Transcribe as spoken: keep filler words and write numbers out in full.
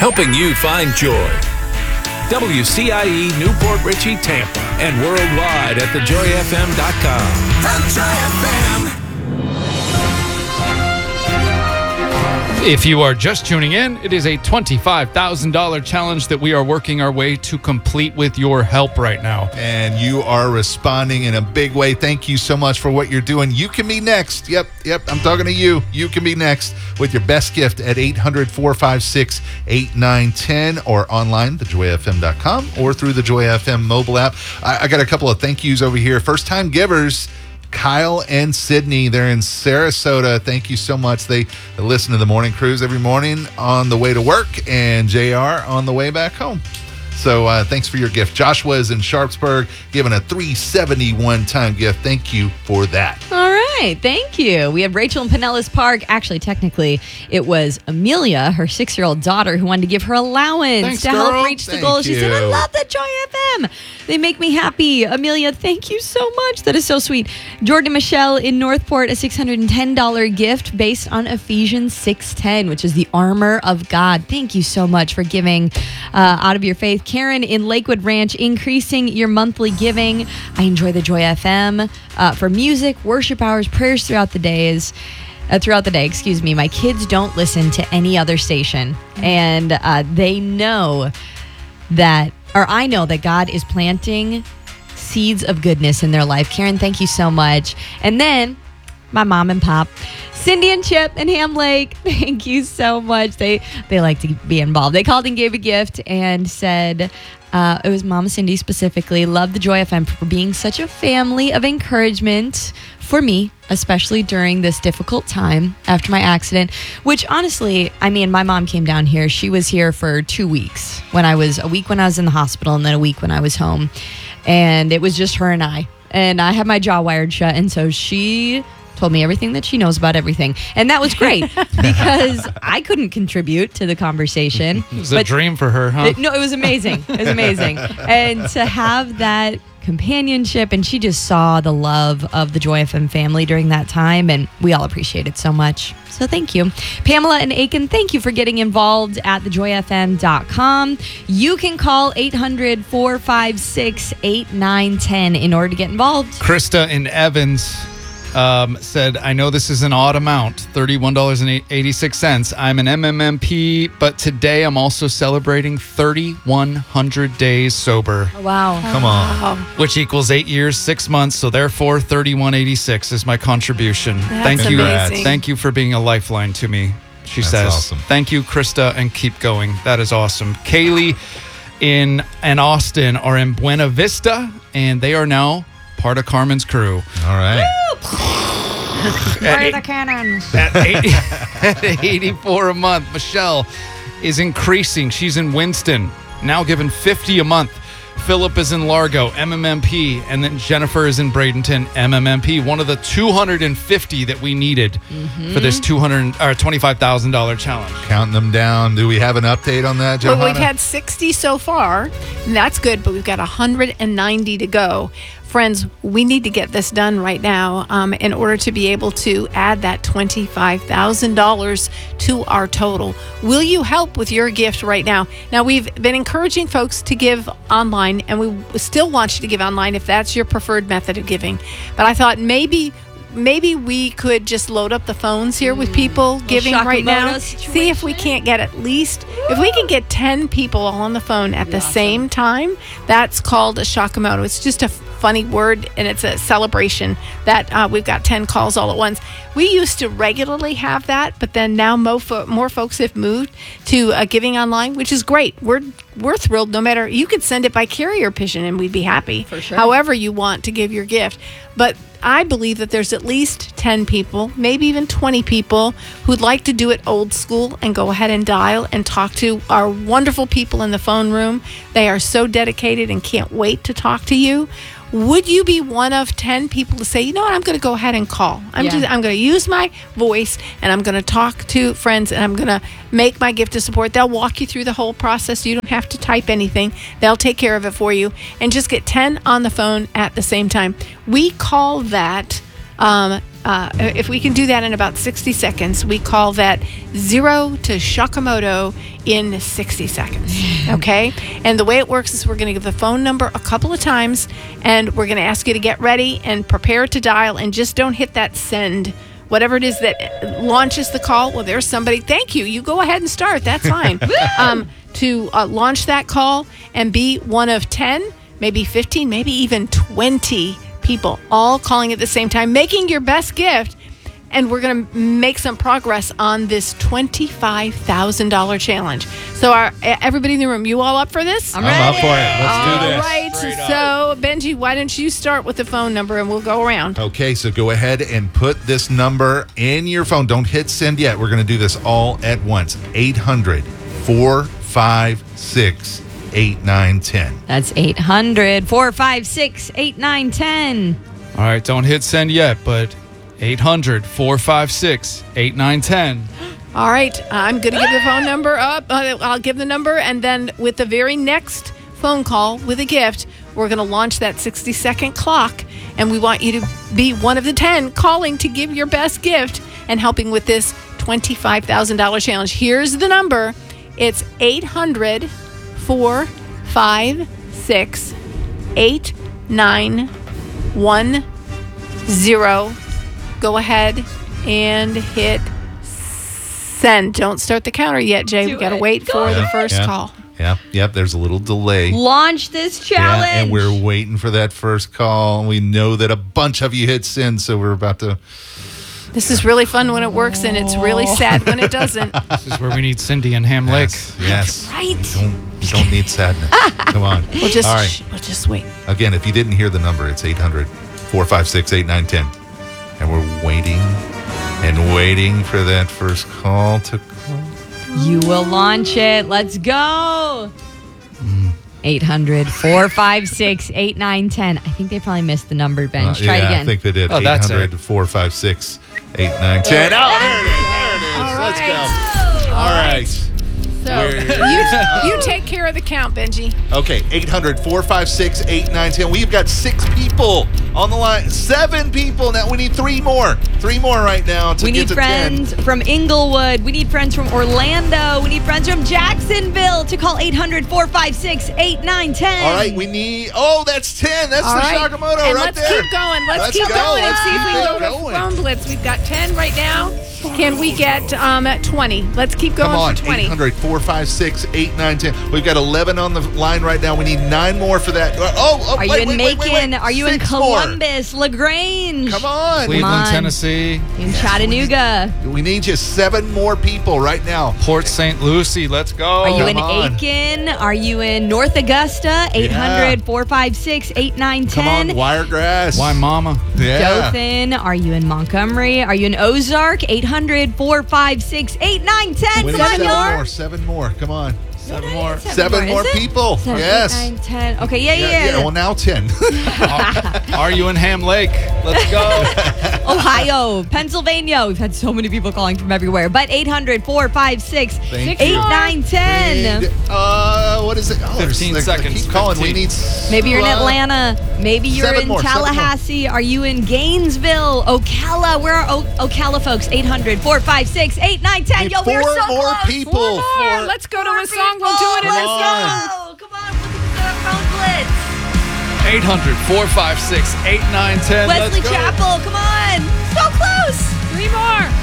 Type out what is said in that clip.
helping you find joy. W C I E Newport Richey, Tampa, and worldwide at the joy f m dot com. The Joy F M. If you are just tuning in, it is a twenty-five thousand dollars challenge that we are working our way to complete with your help right now. And you are responding in a big way. Thank you so much for what you're doing. You can be next. Yep, yep, I'm talking to you. You can be next with your best gift at eight hundred, four five six, eight nine one zero or online, the joy f m dot com, or through the Joy F M mobile app. I, I got a couple of thank yous over here. First-time givers, Kyle and Sydney, they're in Sarasota. Thank you so much. They, they listen to the morning cruise every morning on the way to work, and J R on the way back home. So uh, thanks for your gift. Joshua is in Sharpsburg, giving a three hundred seventy-one time gift. Thank you for that. All right. Thank you. We have Rachel in Pinellas Park. Actually, technically, it was Amelia, her six-year-old daughter, who wanted to give her allowance Thanks, to girl. help reach the Thank goal. She said, I you. love the Joy F M. They make me happy. Amelia, thank you so much. That is so sweet. Jordan and Michelle in Northport, a six hundred ten dollars gift based on Ephesians six ten, which is the armor of God. Thank you so much for giving uh, out of your faith. Karen in Lakewood Ranch, increasing your monthly giving. I enjoy the Joy F M uh, for music, worship hours, prayers throughout the days. Uh, throughout the day, excuse me. My kids don't listen to any other station, and uh, they know that, or I know that God is planting seeds of goodness in their life. Karen, thank you so much. And then my mom and pop, Cindy and Chip in Ham Lake, thank you so much. They they like to be involved. They called and gave a gift and said, uh, it was Mama Cindy specifically, love the Joy F M for being such a family of encouragement for me, especially during this difficult time after my accident, which honestly, I mean, my mom came down here. She was here for two weeks when I was, a week when I was in the hospital and then a week when I was home. And it was just her and I. And I had my jaw wired shut. And so she told me everything that she knows about everything. And that was great because I couldn't contribute to the conversation. It was a dream for her, huh? It, no, it was amazing. It was amazing. And to have that companionship, and she just saw the love of the Joy F M family during that time, and we all appreciate it so much. So thank you. Pamela and Aiken, thank you for getting involved at the joy f m dot com. You can call eight hundred, four five six, eight nine one zero in order to get involved. Krista in Evans um, said, I know this is an odd amount, thirty-one dollars and eighty-six cents. I'm an M M M P, but today I'm also celebrating thirty-one hundred days sober. Oh, wow. Come on. Which equals eight years, six months. So therefore, thirty-one eighty-six is my contribution. That's Thank you. amazing. Thank you for being a lifeline to me, she That's says. awesome. Thank you, Krista, and keep going. That is awesome. Kaylee in and Austin are in Buena Vista, and they are now part of Carmen's crew. All right. Fire the cannons. At, eighty, at eighty-four a month, Michelle is increasing. She's in Winston, now given fifty a month. Philip is in Largo, M M M P, and then Jennifer is in Bradenton, M M M P. One of the two hundred fifty that we needed mm-hmm. for this two hundred or twenty-five thousand dollars challenge. Counting them down. Do we have an update on that, Johanna? Well, we've had sixty so far, and that's good, but we've got one hundred ninety to go. Friends, we need to get this done right now um, in order to be able to add that twenty-five thousand dollars to our total. Will you help with your gift right now? Now, we've been encouraging folks to give online, and we still want you to give online if that's your preferred method of giving. But I thought maybe maybe we could just load up the phones here with people giving right now. See if we can't get at least, if we can get ten people all on the phone at the awesome. same time, that's called a Shakamoto. It's just a funny word, and it's a celebration that uh, we've got ten calls all at once. We used to regularly have that, but then now more, fo- more folks have moved to uh, giving online, which is great. We're we're thrilled. No matter, you could send it by carrier pigeon, and we'd be happy. For sure. However you want to give your gift, but I believe that there's at least ten people, maybe even twenty people who'd like to do it old school and go ahead and dial and talk to our wonderful people in the phone room. They are so dedicated and can't wait to talk to you. Would you be one of ten people to say, you know what, I'm going to go ahead and call. I'm Yeah. just, I'm going to use my voice, and I'm going to talk to friends, and I'm going to make my gift of support. They'll walk you through the whole process. You don't have to type anything. They'll take care of it for you. And just get ten on the phone at the same time. We call that Um, uh, if we can do that in about sixty seconds, we call that zero to Shakamoto in sixty seconds. Okay? And the way it works is we're going to give the phone number a couple of times, and we're going to ask you to get ready and prepare to dial, and just don't hit that send. Whatever it is that launches the call. Well, there's somebody. Thank you. You go ahead and start. That's fine. um, to uh, launch that call and be one of ten, maybe fifteen, maybe even twenty people all calling at the same time, making your best gift. And we're going to make some progress on this twenty-five thousand dollars challenge. So our, everybody in the room, you all up for this? I'm I'm ready. up for it. Let's All do this. right. Straight up. So, Benji, why don't you start with the phone number and we'll go around. Okay, so go ahead and put this number in your phone. Don't hit send yet. We're going to do this all at once. eight hundred, four five six, eight nine one zero. That's eight hundred, four five six, eight nine one zero. All right, don't hit send yet, but eight hundred, four five six, eight nine one zero. All right, I'm going to give the phone number up. Uh, I'll give the number, and then with the very next phone call with a gift, we're going to launch that sixty second clock, and we want you to be one of the ten calling to give your best gift and helping with this twenty-five thousand dollars challenge. Here's the number. It's eight hundred, four five six, eight nine one zero. Go ahead and hit send. Don't start the counter yet, Jay. Do we got to it. wait Go for the Yeah, first yeah. call. Yeah, yep, there's a little delay. Launch this challenge. Yeah, and we're waiting for that first call. We know that a bunch of you hit send, so we're about to. This is really fun when it works, and it's really sad when it doesn't. This is where we need Cindy and Ham Lake. Yes, yes. right. Don't, don't need sadness. Come on. We'll just, All right. shh, we'll just wait. Again, if you didn't hear the number, it's eight hundred, four five six, eight nine one zero. And we're waiting and waiting for that first call to come. You will launch it. Let's go. eight hundred, four five six, eight nine one zero. I think they probably missed the number, Bench. Uh, Try yeah, it again. I think they did. Oh, that's it. eight hundred, four five six, eight nine one zero. Oh, there it is. There it is. All Let's right. go. All right. So We're- you, you take care of the count, Benji. Okay, eight hundred, four five six, eight nine one zero. We've got six people on the line. Seven people. Now we need three more. Three more right now to We get need to friends from Inglewood. We need friends from Orlando. We need friends from Jacksonville to call eight hundred, four five six, eight nine one zero. ten. All right, we need. Oh, that's ten. That's All the right. Shakamoto and right let's there. keep going. Let's, Let's keep go. going and Let's see if we keep go it to going. phone blitz. We've got ten right now. Can we get um, at twenty? Let's keep going Come on, for twenty. eight hundred, four five six, eight nine one zero. We've got eleven on the line right now. We need nine more for that. Oh, oh Are wait, you in wait, wait, Macon? wait, wait. Are you in Six more. Columbus, LaGrange? Come on. Cleveland, on. Tennessee, In Chattanooga. We need just seven more people right now. Port Saint Lucie. Let's go. Are you come in on. Aiken? Are you in North Augusta? eight hundred, four five six, eight nine one Come on, zero. Wiregrass. Why, Mama? Yeah. Dothan. Are you in Montgomery? Are you in Ozark? eight hundred, four five six, eight nine one zero. We need Come on, seven y'all. more. Seven more. Come on. Seven more. Seven more is it? people. Seven, Yes. eight, nine, ten. Okay, yeah, yeah, Yeah, yeah. yeah. Well, now ten. Are, are you in Ham Lake? Let's go. Ohio, Pennsylvania. We've had so many people calling from everywhere. But eight hundred, four five six, Thank eight you. nine one zero. Need, uh, what is it? Oh, there's- fifteen they- they seconds. Keep calling. We fifteen. need. Maybe you're in uh, Atlanta. Maybe you're seven in more, seven more. Tallahassee. Are you in Gainesville? Ocala. Where are o- Ocala folks? eight hundred, four five six, eight nine one zero. Need Yo, we're four so more close. people. Four more. Four- Let's go to Four a song. We'll do it in people. a Let's song. Go. Come on, look at the phone blitz. eight hundred, four five six, eight nine one zero. Wesley Let's go. Chapel. Come on. So close. Three more.